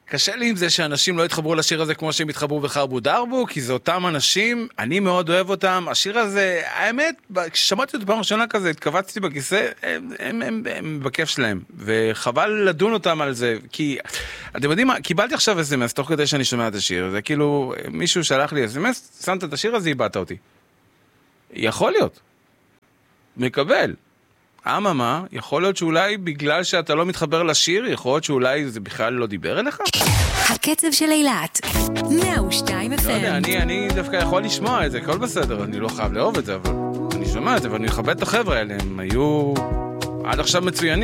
קשה לי עם זה שאנשים לא התחברו לשיר הזה כמו שהם התחברו בחרבו דרבו, כי זה אותם אנשים, אני מאוד אוהב אותם, השיר הזה, האמת, כששמעתי אותו פעם ראשונה כזה, התכווצתי בכיסא, הם בכיף שלהם, וחבל לדון אותם על זה, כי, אתם יודעים מה, קיבלתי עכשיו אס-אמס, תוך כדי שאני שומע את השיר, זה כאילו, מישהו שלח לי אס-אמס, שמת את השיר הזה, איבדת אותי. יכול להיות. מקבל. אממה, יכול להיות שאולי בגלל שאתה לא מתחבר לשיר, יכול להיות שאולי זה בכלל לא דיבר אליך? הקצב של אילת, 102 FM. לא יודע, אני דווקא יכול לשמוע את זה, הכל בסדר, אני לא חייב לאהוב את זה, אבל אני שומע את זה, ואני מכבד את החבר'ה האלה, הם היו עד עכשיו מצוינים.